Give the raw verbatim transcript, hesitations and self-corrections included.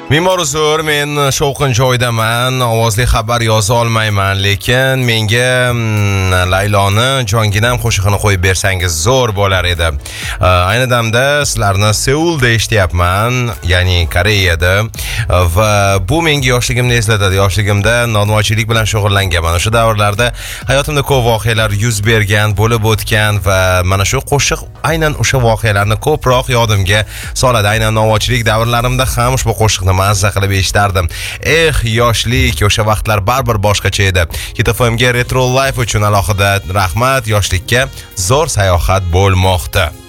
Ming uzr, men shovqin joydaman, ovozli xabar yoza olmayman, lekin menga mm, Layloni jonginam qo'shig'ini qo'yib bersangiz zo'r bo'lar edi. Ayni damda sizlarni Seulda eshityapman, ya'ni Koreyada, va bu menga yoshligimni eslatadi. Yoshligimda nonvoychilik bilan shug'ullanganman. O'sha davrlarda hayotimda ko'p voqealar yuz bergan, bo'lib o'tgan va mana shu qo'shiq aynan o'sha voqealarni ko'proq yodimga soladi. Aynan nonvoychilik davrlarimda ham ushbu qo'shiqni mazza qilib eshitardim. Eh, yoshlik, o'sha vaqtlar baribir boshqacha edi. Hit F M ga Retro Life uchun alohida rahmat, yoshlikka zo'r sayohat bo'lmoqda.